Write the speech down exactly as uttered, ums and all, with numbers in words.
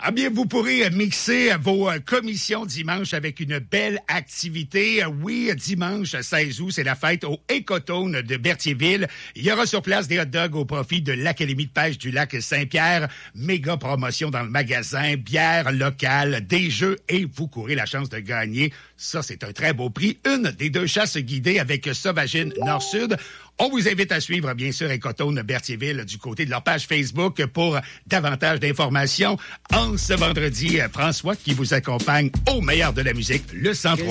Ah bien, vous pourrez mixer vos commissions dimanche avec une belle activité. Oui, dimanche seize août, c'est la fête au Écotone de Berthierville. Il y aura sur place des hot dogs au profit de l'Académie de pêche du lac Saint-Pierre. Méga promotion dans le magasin, bière locale, des jeux et vous courez la chance de gagner. Ça, c'est un très beau prix. Une des deux chasses guidées avec Sauvagine Nord-Sud. On vous invite à suivre, bien sûr, Écotone Berthierville du côté de leur page Facebook pour davantage d'informations. En ce vendredi, François qui vous accompagne au meilleur de la musique, le cent trois.